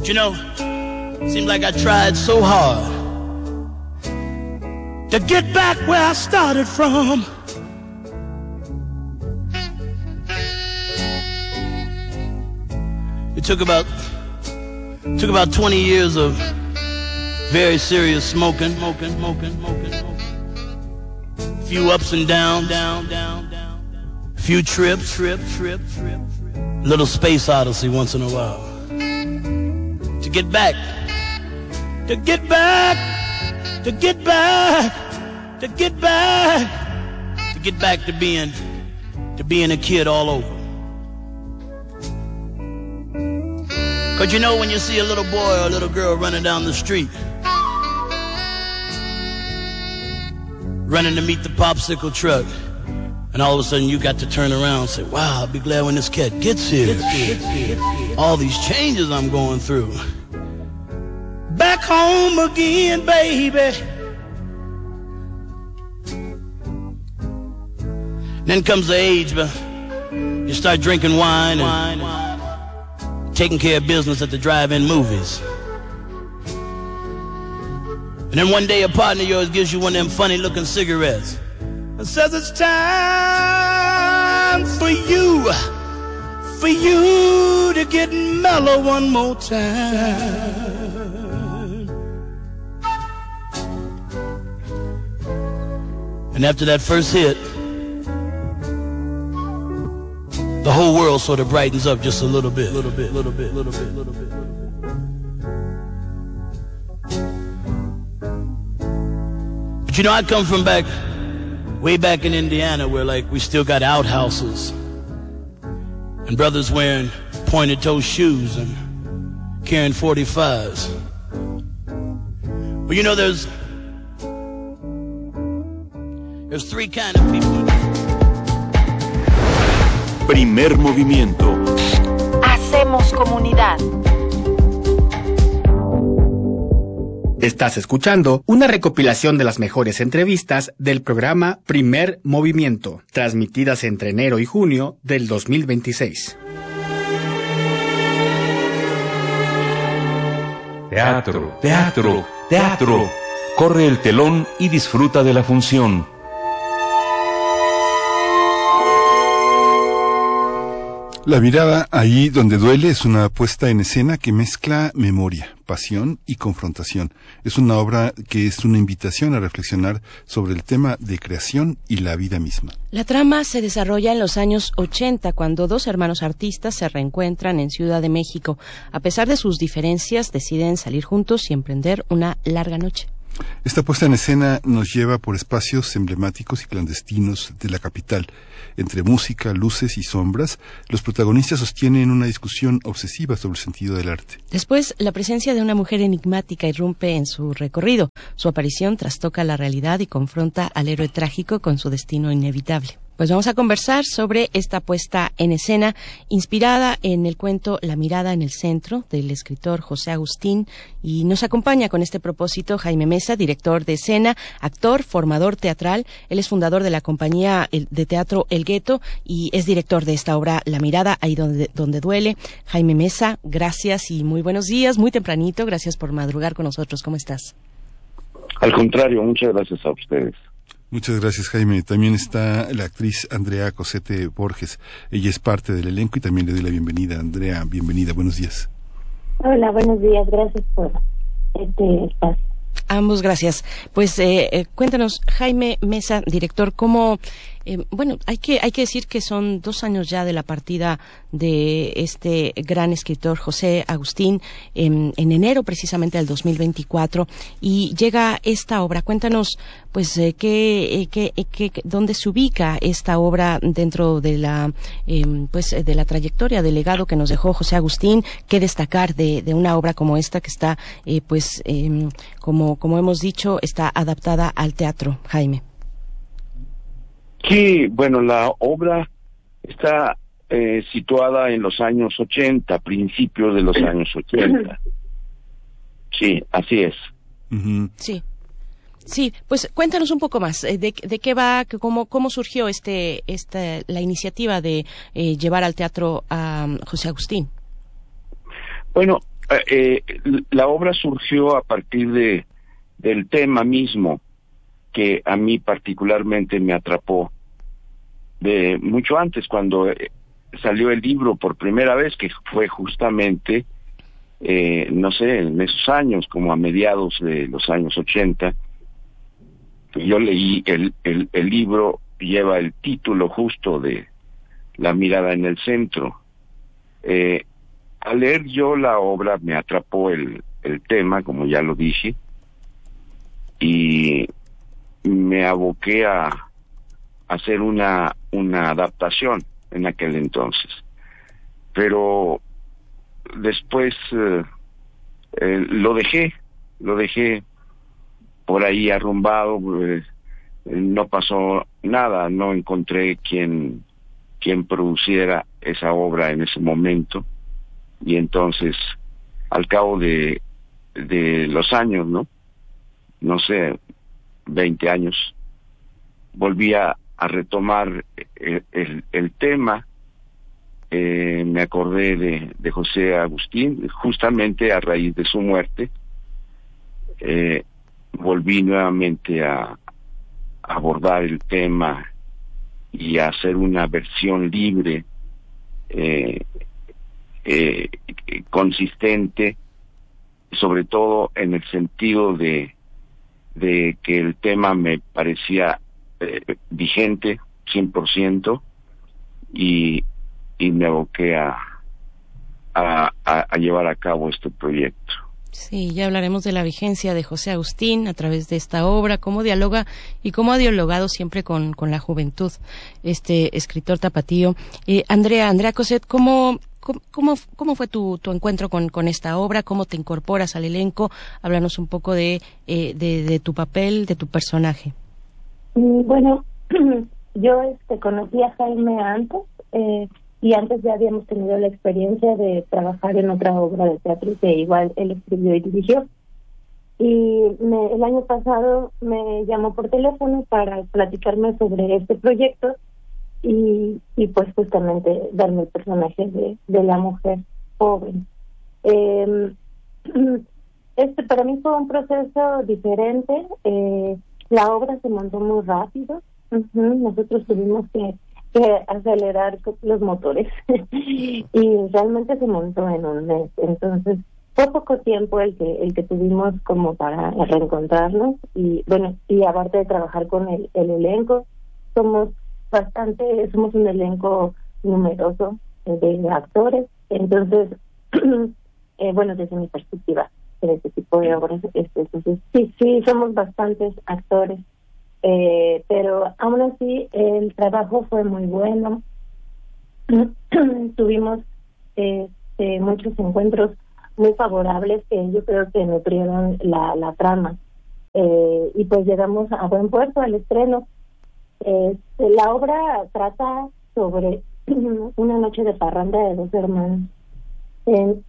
you know, seems like I tried so hard to get back where I started from. It took about 20 years of very serious smoking. Few ups and downs, few trips, little space odyssey once in a while. To get back to being a kid all over. 'Cause you know when you see a little boy or a little girl running down the street, running to meet the popsicle truck, and all of a sudden you got to turn around and say, wow, I'll be glad when this cat gets here. All these changes I'm going through. Back home again, baby. Then comes the age, but you start drinking wine and taking care of business at the drive-in movies. And then one day a partner of yours gives you one of them funny-looking cigarettes and says it's time for you to get mellow one more time. And after that first hit, the whole world sort of brightens up just a little bit. But you know, I come from way back in Indiana where like we still got outhouses and brothers wearing pointed toe shoes and carrying 45s. But you know, there's three kind of people. Primer movimiento. Hacemos comunidad. Estás escuchando una recopilación de las mejores entrevistas del programa Primer Movimiento, transmitidas entre enero y junio del 2026. Teatro, teatro, teatro. Corre el telón y disfruta de la función. La mirada ahí donde duele es una puesta en escena que mezcla memoria, pasión y confrontación. Es una obra que es una invitación a reflexionar sobre el tema de creación y la vida misma. La trama se desarrolla en los años 80, cuando dos hermanos artistas se reencuentran en Ciudad de México. A pesar de sus diferencias, deciden salir juntos y emprender una larga noche. Esta puesta en escena nos lleva por espacios emblemáticos y clandestinos de la capital. Entre música, luces y sombras, los protagonistas sostienen una discusión obsesiva sobre el sentido del arte. Después, la presencia de una mujer enigmática irrumpe en su recorrido. Su aparición trastoca la realidad y confronta al héroe trágico con su destino inevitable. Pues vamos a conversar sobre esta puesta en escena inspirada en el cuento La mirada en el centro del escritor José Agustín, y nos acompaña con este propósito Jaime Mesa, director de escena, actor, formador teatral. Él es fundador de la compañía de teatro El Gueto y es director de esta obra La mirada ahí donde duele. Jaime Mesa, gracias y muy buenos días, muy tempranito, gracias por madrugar con nosotros. ¿Cómo estás? Al contrario, muchas gracias a ustedes. Muchas gracias, Jaime. También está la actriz Andrea Cosette Borges. Ella es parte del elenco y también le doy la bienvenida. Andrea, bienvenida, buenos días. Hola, buenos días, gracias por este espacio. Ambos, gracias. Pues cuéntanos, Jaime Mesa, director, cómo... bueno, hay que decir que son 2 años ya de la partida de este gran escritor José Agustín, en enero precisamente del 2024, y llega esta obra. Cuéntanos, pues, dónde se ubica esta obra dentro de la, de la trayectoria, del legado que nos dejó José Agustín. Qué destacar de una obra como esta que está, como hemos dicho, está adaptada al teatro, Jaime. Sí, bueno, la obra está situada en los años 80, principios de los años 80. Sí, así es. Uh-huh. Sí. Sí, pues cuéntanos un poco más de qué va, cómo surgió la iniciativa de llevar al teatro a José Agustín. Bueno, La obra surgió a partir del tema mismo que a mí particularmente me atrapó de mucho antes, cuando salió el libro por primera vez, que fue justamente, no sé, en esos años, como a mediados de los años 80. Yo leí el libro, lleva el título justo de La mirada en el centro. Al leer yo la obra me atrapó el tema, como ya lo dije, y me aboqué a hacer una adaptación en aquel entonces. Pero después lo dejé por ahí arrumbado, no pasó nada, no encontré quien produciera esa obra en ese momento, y entonces al cabo de los años, no sé, 20 años, volví a retomar el tema. Me acordé de José Agustín, justamente a raíz de su muerte. Volví nuevamente a abordar el tema y a hacer una versión libre, consistente, sobre todo en el sentido de que el tema me parecía vigente 100%, y me aboqué a llevar a cabo este proyecto. Sí, ya hablaremos de la vigencia de José Agustín a través de esta obra, cómo dialoga y cómo ha dialogado siempre con la juventud, este escritor tapatío. Andrea Coset, ¿cómo fue tu encuentro con esta obra? ¿Cómo te incorporas al elenco? Háblanos un poco de tu papel, de tu personaje. Bueno, yo conocí a Jaime antes, y antes ya habíamos tenido la experiencia de trabajar en otra obra de teatro que igual él escribió y dirigió. Y el año pasado me llamó por teléfono para platicarme sobre este proyecto y pues justamente darme el personaje de la mujer joven. Para mí fue un proceso diferente. La obra se montó muy rápido. Nosotros tuvimos que acelerar los motores y realmente se montó en un mes. Entonces fue poco tiempo el que tuvimos como para reencontrarnos, y bueno, y aparte de trabajar con el elenco, somos un elenco numeroso de actores. Entonces bueno, desde mi perspectiva en este tipo de obras, entonces sí somos bastantes actores. Pero aún así el trabajo fue muy bueno. Tuvimos muchos encuentros muy favorables que yo creo que nutrieron la trama, y pues llegamos a buen puerto al estreno. La obra trata sobre una noche de parranda de dos hermanos. En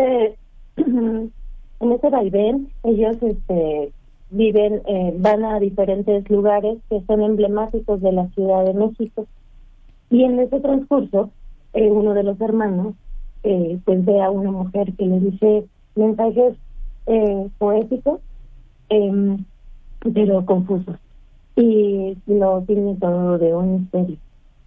ese vaivén ellos viven, van a diferentes lugares que son emblemáticos de la Ciudad de México, y en ese transcurso uno de los hermanos pues ve a una mujer que le dice mensajes poéticos, pero confusos, y lo tiene todo de un misterio.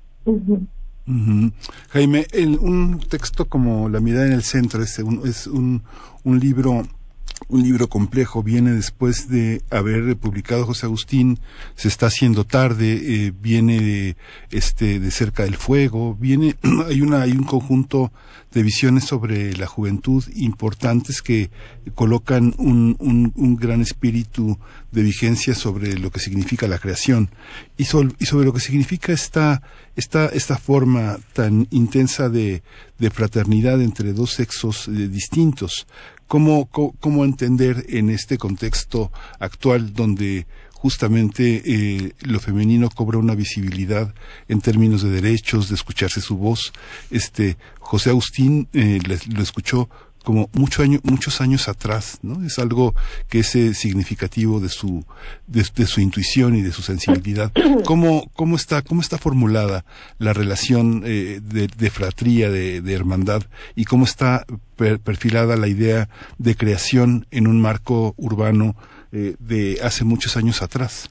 Jaime, un texto como La mirada en el centro es un libro complejo. Viene después de haber publicado José Agustín, Se está haciendo tarde, viene de Cerca del fuego, hay un conjunto de visiones sobre la juventud importantes que colocan un gran espíritu de vigencia sobre lo que significa la creación y sobre lo que significa esta forma tan intensa de fraternidad entre dos sexos distintos. ¿Cómo entender en este contexto actual donde justamente lo femenino cobra una visibilidad en términos de derechos, de escucharse su voz? José Agustín lo escuchó como muchos años atrás, ¿no? Es algo que es significativo de su intuición y de su sensibilidad. ¿Cómo está formulada la relación de fratría, de hermandad, y cómo está perfilada la idea de creación en un marco urbano de hace muchos años atrás?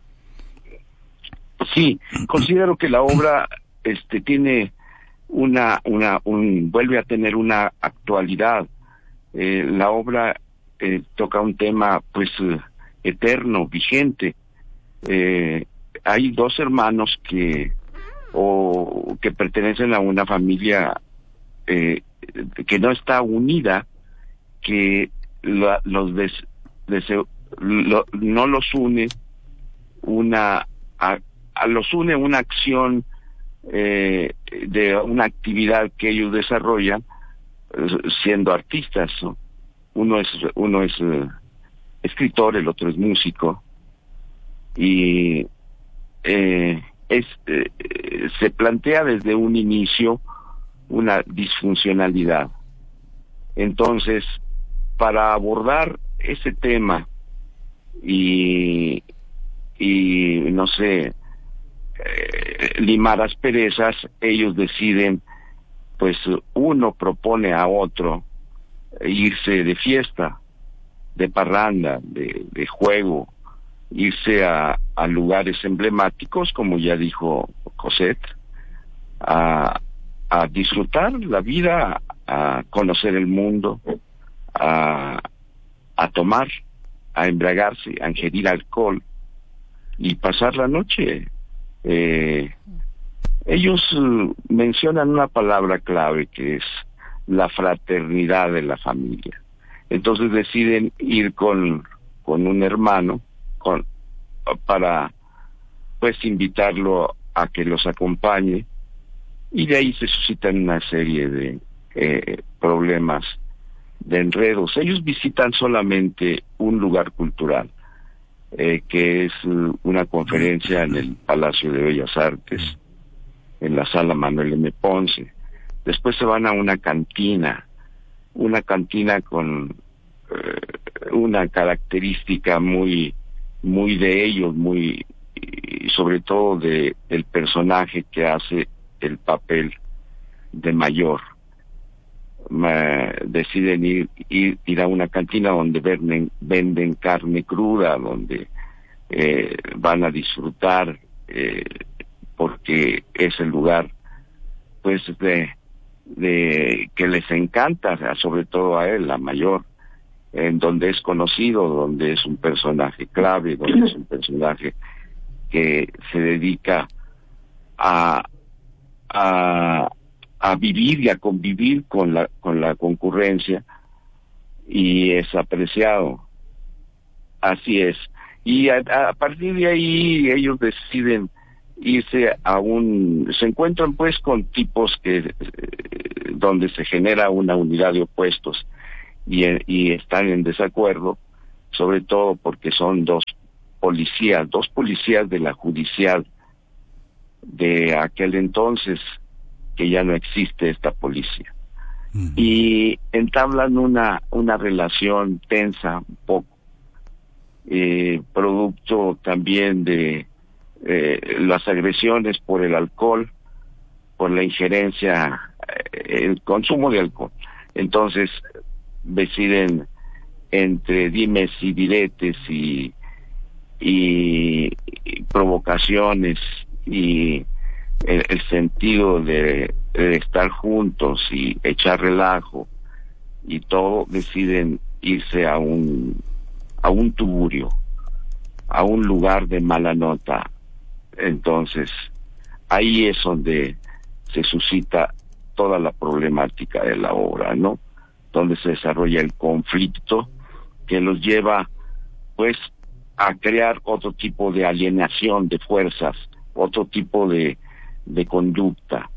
Sí, considero que la obra tiene vuelve a tener una actualidad. La obra toca un tema pues eterno, vigente. Hay dos hermanos que pertenecen a una familia que no está unida, que no los une los une una acción de una actividad que ellos desarrollan siendo artistas, ¿no? Uno es escritor, el otro es músico, y se plantea desde un inicio una disfuncionalidad. Entonces, para abordar ese tema y no sé, limar asperezas, ellos deciden, pues uno propone a otro irse de fiesta, de parranda, de juego, irse a lugares emblemáticos, como ya dijo Cosette, a disfrutar la vida, a conocer el mundo, a tomar, a embriagarse, a ingerir alcohol y pasar la noche. Ellos mencionan una palabra clave que es la fraternidad de la familia. Entonces deciden ir con un hermano para pues invitarlo a que los acompañe, y de ahí se suscitan una serie de problemas, de enredos. Ellos visitan solamente un lugar cultural, que es una conferencia en el Palacio de Bellas Artes, en la Sala Manuel M. Ponce. Después se van a una cantina con una característica muy de ellos, y sobre todo del personaje que hace el papel de mayor. Deciden ir a una cantina donde venden carne cruda, donde van a disfrutar, porque es el lugar pues de que les encanta, sobre todo a él, la mayor, en donde es conocido, donde es un personaje clave, donde es un personaje que se dedica a vivir y a convivir con la concurrencia, y es apreciado. Así es. Y a partir de ahí ellos deciden irse se encuentran pues con tipos donde se genera una unidad de opuestos y están en desacuerdo, sobre todo porque son dos policías de la judicial de aquel entonces, que ya no existe esta policía. Y entablan una relación tensa, un poco, producto también de las agresiones por el alcohol, por la injerencia, el consumo de alcohol. Entonces deciden, entre dimes y diretes y provocaciones y el sentido de estar juntos y echar relajo y todo, deciden irse a un tugurio, a un lugar de mala nota. Entonces ahí es donde se suscita toda la problemática de la obra, ¿no? Donde se desarrolla el conflicto que los lleva pues a crear otro tipo de alienación de fuerzas, otro tipo de conducta.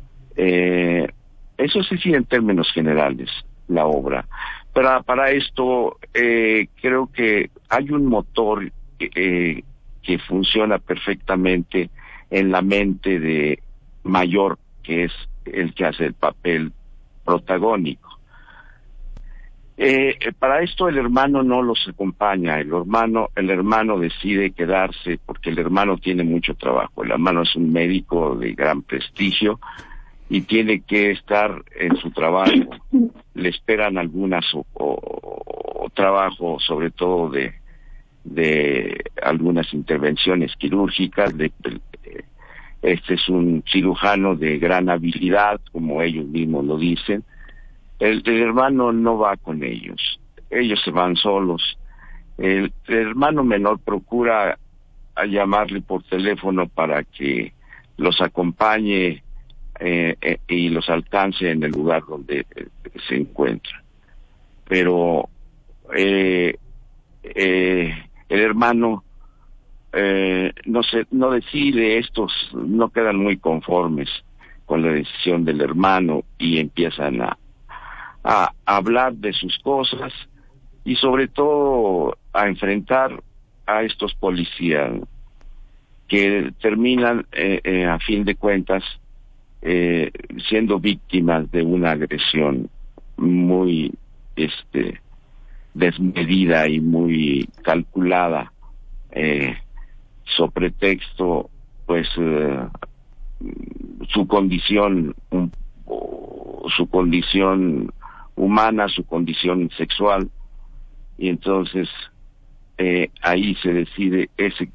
Eso sí, en términos generales, la obra. Pero para esto creo que hay un motor que funciona perfectamente en la mente de Mayor, que es el que hace el papel protagónico. Para esto el hermano no los acompaña, el hermano decide quedarse porque el hermano tiene mucho trabajo. El hermano es un médico de gran prestigio y tiene que estar en su trabajo. Le esperan algunas o trabajo, sobre todo de algunas intervenciones quirúrgicas. Este es un cirujano de gran habilidad, como ellos mismos lo dicen. El hermano no va con ellos se van solos. El hermano menor procura a llamarle por teléfono para que los acompañe y los alcance en el lugar donde se encuentran. Pero el hermano no decide, estos no quedan muy conformes con la decisión del hermano y empiezan a hablar de sus cosas y sobre todo a enfrentar a estos policías que terminan a fin de cuentas siendo víctimas de una agresión muy desmedida y muy calculada, sobre texto pues su condición humana, su condición sexual, y entonces ahí se decide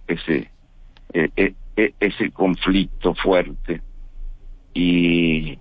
ese conflicto fuerte y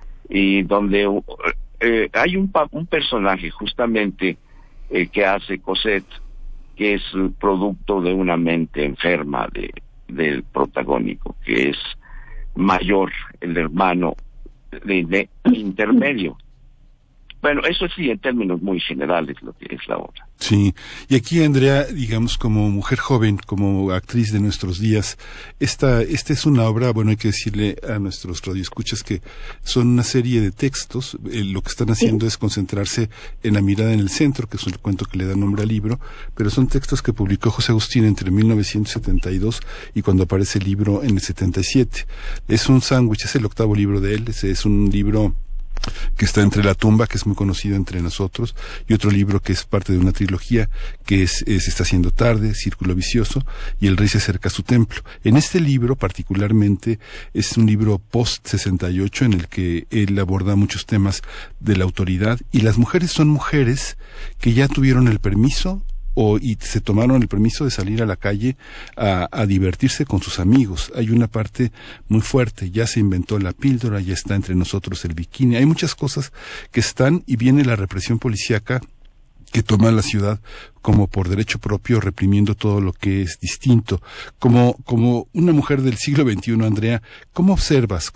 donde hay un personaje justamente que hace Cosette, que es producto de una mente enferma del protagónico, que es mayor, el hermano de intermedio. Bueno, eso sí, en términos muy generales, lo que es la obra. Sí, y aquí, Andrea, digamos, como mujer joven, como actriz de nuestros días, esta es una obra, bueno, hay que decirle a nuestros radioescuchas que son una serie de textos, lo que están haciendo es concentrarse en La mirada en el centro, que es el cuento que le da nombre al libro, pero son textos que publicó José Agustín entre 1972 y cuando aparece el libro en el 77. Es un sándwich, es el 8º libro de él, es un libro que está entre La tumba, que es muy conocido entre nosotros, y otro libro que es parte de una trilogía que se está haciendo tarde, Círculo vicioso, y El rey se acerca a su templo. En este libro particularmente es un libro post-68 en el que él aborda muchos temas de la autoridad, y las mujeres son mujeres que ya tuvieron el permiso y se tomaron el permiso de salir a la calle a divertirse con sus amigos. Hay una parte muy fuerte, ya se inventó la píldora, ya está entre nosotros el bikini, hay muchas cosas que están, y viene la represión policíaca que toma la ciudad como por derecho propio, reprimiendo todo lo que es distinto. Como una mujer del siglo XXI, Andrea, ¿cómo observas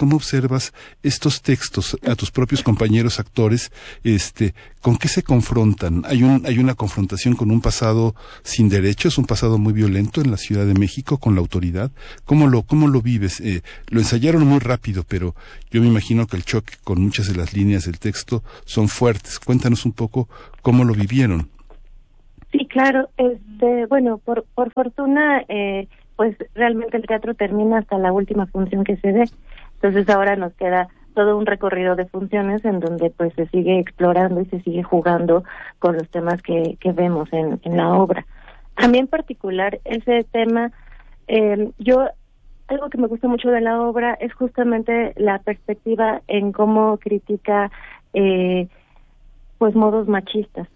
estos textos a tus propios compañeros actores? ¿Con qué se confrontan? Hay una confrontación con un pasado sin derechos, un pasado muy violento en la Ciudad de México con la autoridad. ¿Cómo lo vives? Lo ensayaron muy rápido, pero yo me imagino que el choque con muchas de las líneas del texto son fuertes. Cuéntanos un poco cómo lo vivieron. Sí, claro. Bueno, por fortuna, pues realmente el teatro termina hasta la última función que se dé. Entonces ahora nos queda todo un recorrido de funciones en donde pues se sigue explorando y se sigue jugando con los temas que vemos en la obra. A mí en particular ese tema, algo que me gusta mucho de la obra es justamente la perspectiva en cómo critica pues modos machistas.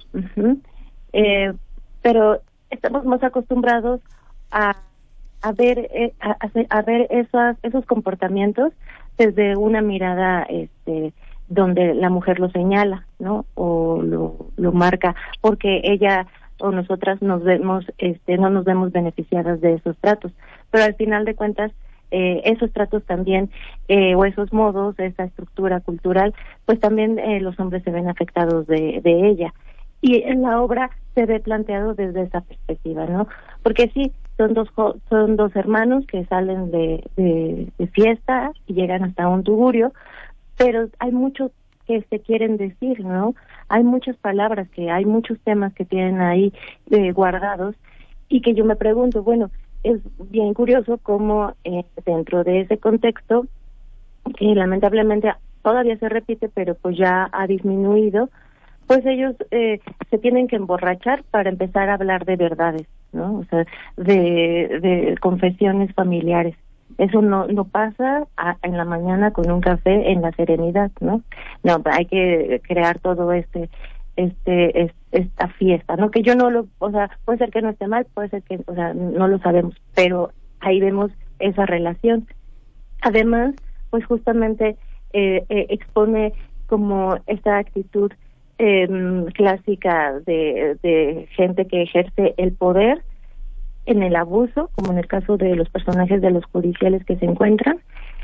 Pero estamos más acostumbrados a ver esos comportamientos desde una mirada donde la mujer lo señala, ¿no? O lo marca, porque ella o nosotras nos vemos no nos vemos beneficiadas de esos tratos, pero al final de cuentas esos tratos también o esos modos, esa estructura cultural, pues también los hombres se ven afectados de ella. Y en la obra se ve planteado desde esa perspectiva, ¿no? Porque sí, son dos hermanos que salen de fiesta y llegan hasta un tugurio, pero hay mucho que se quieren decir, ¿no? Hay muchas palabras, hay muchos temas que tienen ahí guardados, y que yo me pregunto, bueno, es bien curioso cómo dentro de ese contexto, que lamentablemente todavía se repite, pero pues ya ha disminuido, pues ellos se tienen que emborrachar para empezar a hablar de verdades, ¿no? O sea, de confesiones familiares. Eso no pasa en la mañana con un café en la serenidad, ¿no? No, hay que crear todo esta fiesta, ¿no? Que yo no lo, o sea, puede ser que no esté mal, puede ser que, o sea, no lo sabemos, pero ahí vemos esa relación. Además, pues justamente expone como esta actitud clásica de gente que ejerce el poder en el abuso, como en el caso de los personajes de los judiciales que se encuentran.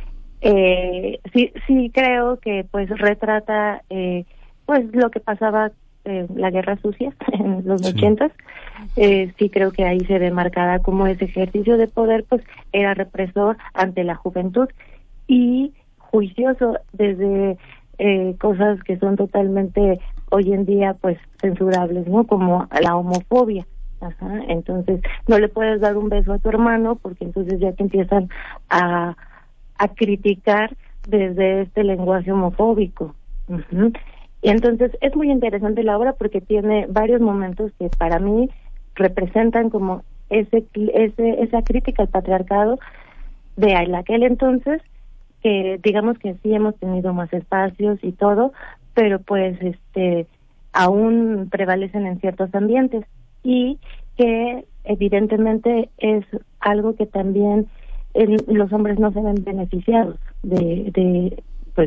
Sí creo que pues retrata pues lo que pasaba la Guerra Sucia en los 80s. Sí creo que ahí se ve marcada como ese ejercicio de poder pues era represor ante la juventud y juicioso desde cosas que son totalmente hoy en día pues censurables, ¿no? Como la homofobia. Ajá, entonces no le puedes dar un beso a tu hermano porque entonces ya te empiezan a criticar desde este lenguaje homofóbico. Uh-huh. Y entonces es muy interesante la obra porque tiene varios momentos que para mí representan como esa crítica al patriarcado de aquel entonces, que digamos que sí hemos tenido más espacios y todo, pero pues aún prevalecen en ciertos ambientes y que evidentemente es algo que también los hombres no se ven beneficiados de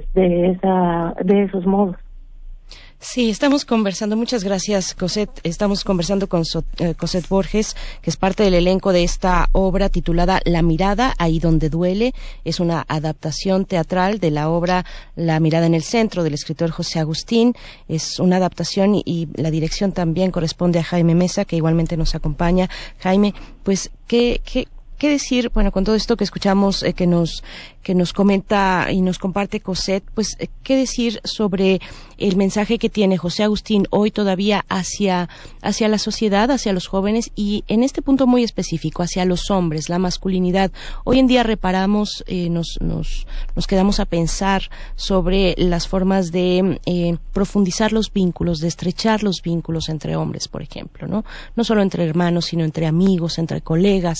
esos modos. Sí, estamos conversando, muchas gracias Cosette, estamos conversando con Cosette Borges, que es parte del elenco de esta obra titulada La mirada, ahí donde duele. Es una adaptación teatral de la obra La mirada en el centro, del escritor José Agustín. Es una adaptación y la dirección también corresponde a Jaime Mesa, que igualmente nos acompaña. Jaime, pues, ¿qué decir? Bueno, con todo esto que escuchamos, que nos comenta y nos comparte Cosette, pues, ¿qué decir sobre el mensaje que tiene José Agustín hoy todavía hacia la sociedad, hacia los jóvenes y en este punto muy específico, hacia los hombres, la masculinidad? Hoy en día reparamos, nos quedamos a pensar sobre las formas de profundizar los vínculos, de estrechar los vínculos entre hombres, por ejemplo, ¿no? No solo entre hermanos, sino entre amigos, entre colegas.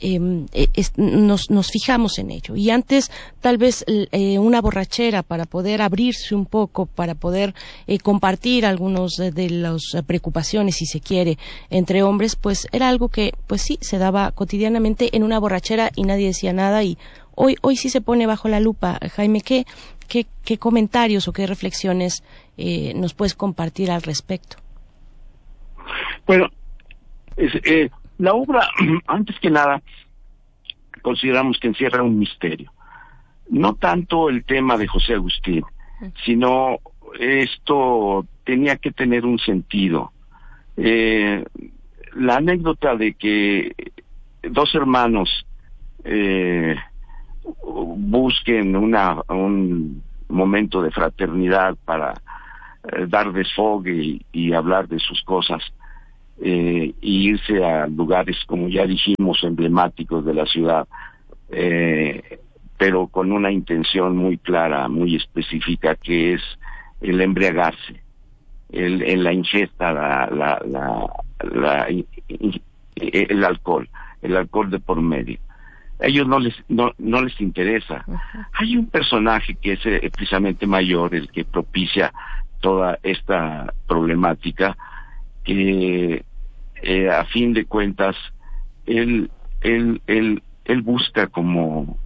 Nos fijamos en ello. Y antes, tal vez una borrachera para poder abrirse un poco, para poder compartir algunos de las preocupaciones, si se quiere, entre hombres, pues era algo que, pues sí, se daba cotidianamente en una borrachera y nadie decía nada. Y hoy sí se pone bajo la lupa. Jaime, ¿qué comentarios o qué reflexiones nos puedes compartir al respecto? Bueno, la obra, antes que nada, consideramos que encierra un misterio. No tanto el tema de José Agustín, sino esto tenía que tener un sentido. La anécdota de que dos hermanos busquen un momento de fraternidad para dar desfogue y hablar de sus cosas, y irse a lugares, como ya dijimos, emblemáticos de la ciudad, pero con una intención muy clara, muy específica, que es el embriagarse, la ingesta, el alcohol de por medio. A ellos no les interesa. Hay un personaje que es precisamente mayor, el que propicia toda esta problemática, que a fin de cuentas él busca como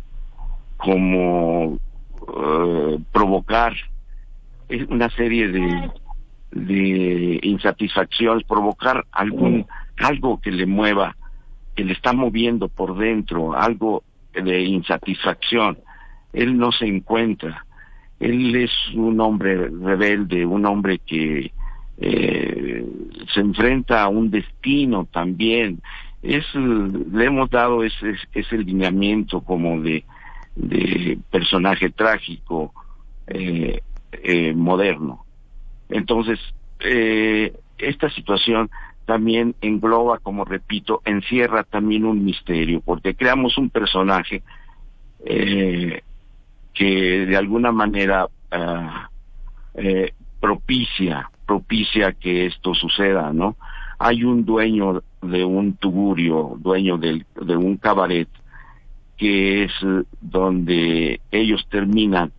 provocar una serie de insatisfacciones, provocar algo que le mueva, que le está moviendo por dentro, algo de insatisfacción. Él no se encuentra. Él es un hombre rebelde, un hombre que se enfrenta a un destino también. Le hemos dado ese lineamiento como de personaje trágico moderno. Entonces, esta situación también engloba, como repito, encierra también un misterio, porque creamos un personaje que de alguna manera propicia propicia que esto suceda, ¿no? Hay un dueño de un tugurio, dueño de un cabaret, que es donde ellos terminan.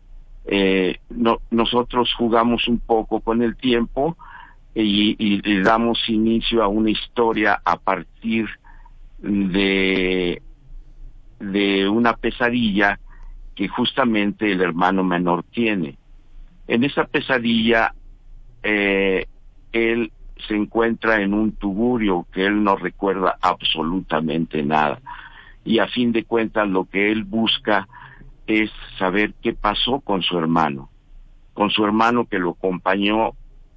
Nosotros jugamos un poco con el tiempo y damos inicio a una historia a partir de una pesadilla que justamente el hermano menor tiene. En esa pesadilla él se encuentra en un tugurio que él no recuerda absolutamente nada, y a fin de cuentas lo que él busca es saber qué pasó con su hermano que lo acompañó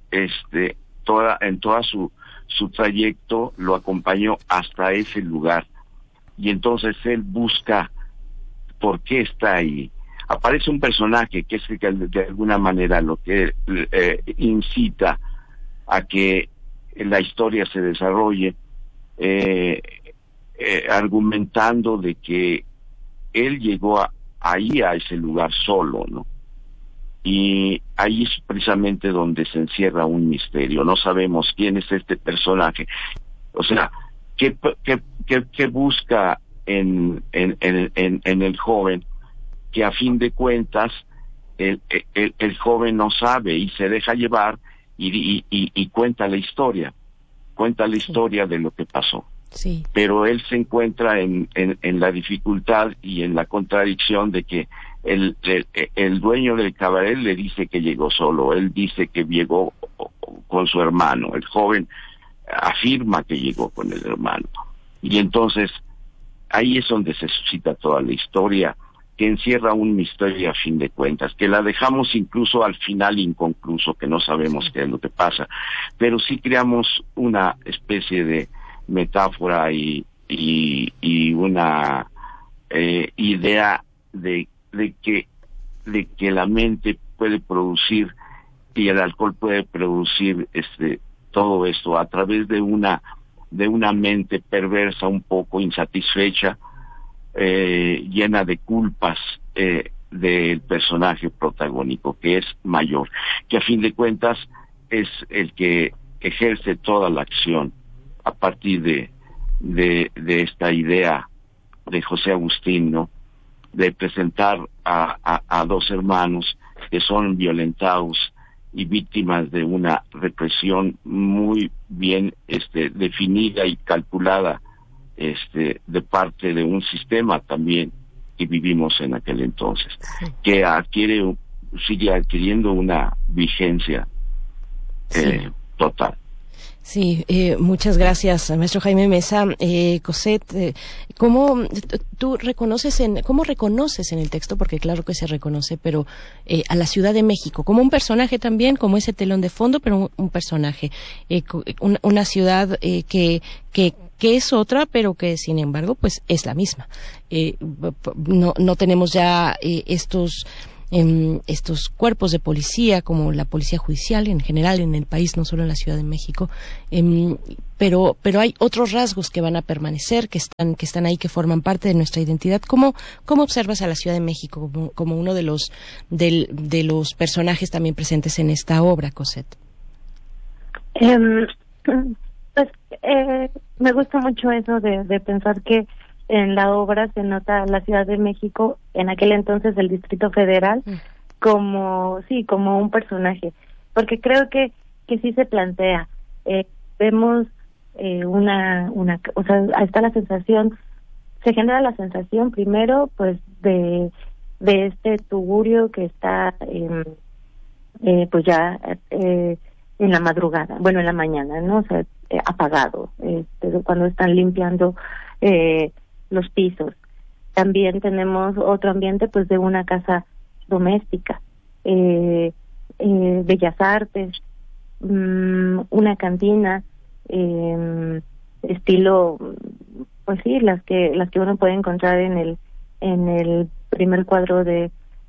en toda su trayecto, lo acompañó hasta ese lugar, y entonces él busca por qué está ahí. Aparece un personaje que es de alguna manera lo que incita a que la historia se desarrolle, argumentando de que él llegó ahí a ese lugar solo, ¿no? Y ahí es precisamente donde se encierra un misterio. No sabemos quién es este personaje. O sea, ¿qué busca en el joven? Que a fin de cuentas el joven no sabe y se deja llevar y cuenta la historia de lo que pasó. Sí. Pero él se encuentra en la dificultad y en la contradicción de que el dueño del cabaret le dice que llegó solo, él dice que llegó con su hermano, el joven afirma que llegó con el hermano, y entonces ahí es donde se suscita toda la historia, que encierra un misterio a fin de cuentas, que la dejamos incluso al final inconcluso, que no sabemos qué es lo que pasa, pero sí creamos una especie de metáfora y una idea de que la mente puede producir y el alcohol puede producir todo esto a través de una mente perversa, un poco insatisfecha, llena de culpas del personaje protagónico, que es Mayor, que a fin de cuentas es el que ejerce toda la acción a partir de esta idea de José Agustín, ¿no? De presentar a dos hermanos que son violentados y víctimas de una represión muy bien definida y calculada de parte de un sistema también que vivimos en aquel entonces, sí, que sigue adquiriendo una vigencia total. Sí, muchas gracias, maestro Jaime Mesa. Cosette, ¿cómo reconoces en el texto, porque claro que se reconoce, pero a la Ciudad de México como un personaje también, como ese telón de fondo, pero un personaje, una ciudad que es otra, pero que sin embargo pues es la misma. No tenemos ya estos cuerpos de policía como la policía judicial en general en el país, no solo en la Ciudad de México, pero hay otros rasgos que van a permanecer, que están ahí, que forman parte de nuestra identidad. ¿Cómo observas a la Ciudad de México como uno de los personajes también presentes en esta obra, Cosette? Me gusta mucho eso de pensar que en la obra se nota la Ciudad de México, en aquel entonces el Distrito Federal, como un personaje, porque creo que sí se plantea. Vemos o sea, está la sensación, se genera la sensación primero pues de este tugurio que está pues ya en la madrugada, bueno, en la mañana, ¿no? O sea, apagado, cuando están limpiando los pisos. También tenemos otro ambiente pues de una casa doméstica, Bellas Artes, una cantina, estilo, pues sí, las que uno puede encontrar en el primer cuadro del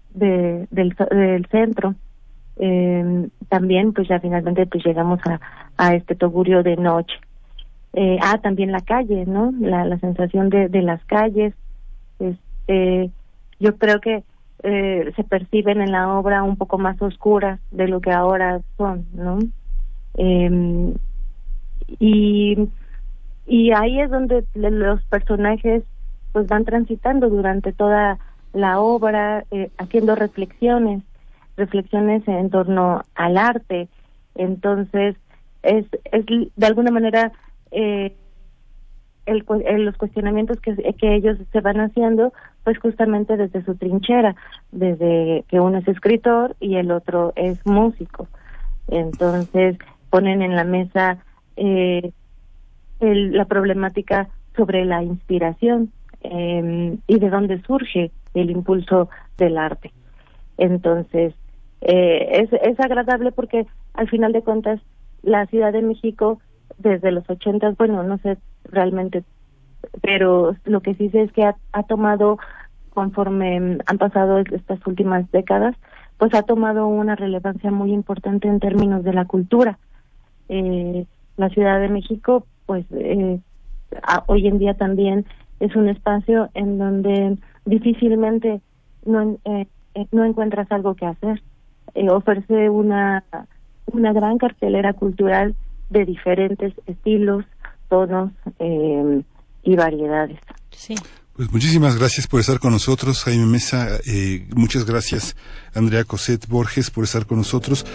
centro. También pues ya finalmente pues llegamos a este tugurio de noche. También la calle, ¿no? La sensación de las calles. Yo creo que se perciben en la obra un poco más oscuras de lo que ahora son, ¿no? Y ahí es donde los personajes pues van transitando durante toda la obra, haciendo reflexiones en torno al arte. Entonces es de alguna manera los cuestionamientos que ellos se van haciendo, pues justamente desde su trinchera, desde que uno es escritor y el otro es músico. Entonces ponen en la mesa la problemática sobre la inspiración y de dónde surge el impulso del arte. Entonces es agradable porque al final de cuentas la Ciudad de México desde los 80, bueno, no sé realmente, pero lo que sí sé es que ha tomado, conforme han pasado estas últimas décadas, pues ha tomado una relevancia muy importante en términos de la cultura. La Ciudad de México, pues hoy en día también es un espacio en donde difícilmente no encuentras algo que hacer. Ofrece una gran cartelera cultural de diferentes estilos, tonos y variedades. Sí. Pues muchísimas gracias por estar con nosotros, Jaime Mesa. Muchas gracias, Andrea Coset Borges, por estar con nosotros.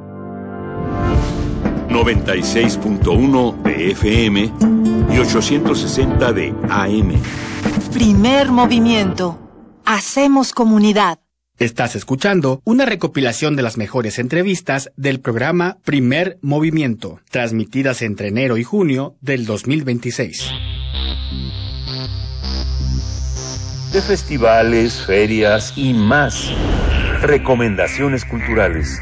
96.1 de FM y 860 de AM. Primer movimiento. Hacemos comunidad. Estás escuchando una recopilación de las mejores entrevistas del programa Primer Movimiento, transmitidas entre enero y junio del 2026. De festivales, ferias y más. Recomendaciones culturales.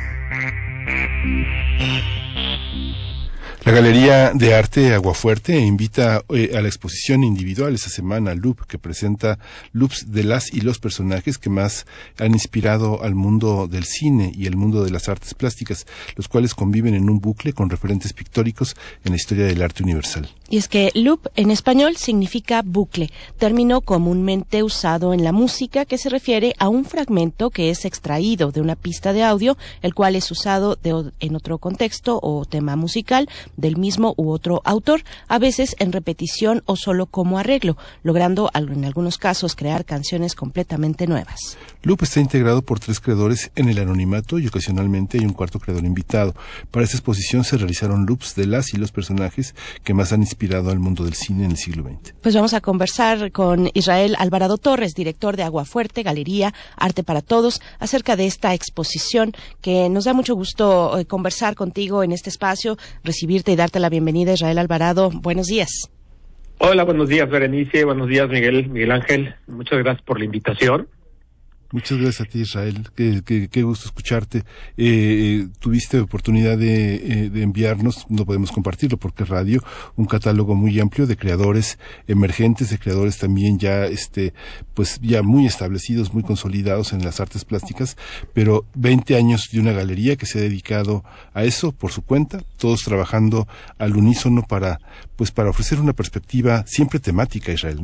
La Galería de Arte Aguafuerte invita a la exposición individual esta semana Loop, que presenta loops de las y los personajes que más han inspirado al mundo del cine y el mundo de las artes plásticas, los cuales conviven en un bucle con referentes pictóricos en la historia del arte universal. Y es que loop en español significa bucle, término comúnmente usado en la música que se refiere a un fragmento que es extraído de una pista de audio, el cual es usado en otro contexto o tema musical del mismo u otro autor, a veces en repetición o solo como arreglo, logrando en algunos casos crear canciones completamente nuevas. Loop está integrado por 3 creadores en el anonimato y ocasionalmente hay un cuarto creador invitado. Para esta exposición se realizaron loops de las y los personajes que más han inspirado al mundo del cine en el siglo XX. Pues vamos a conversar con Israel Alvarado Torres, director de Aguafuerte, Galería Arte para Todos, acerca de esta exposición, que nos da mucho gusto conversar contigo en este espacio, recibirte y darte la bienvenida. Israel Alvarado, buenos días. Hola, buenos días, Berenice, buenos días, Miguel Ángel, muchas gracias por la invitación. Muchas gracias a ti, Israel. Qué gusto escucharte. Tuviste oportunidad de enviarnos, no podemos compartirlo porque es radio, un catálogo muy amplio de creadores emergentes, de creadores también ya, pues ya muy establecidos, muy consolidados en las artes plásticas, pero 20 años de una galería que se ha dedicado a eso por su cuenta, todos trabajando al unísono para ofrecer una perspectiva siempre temática, Israel,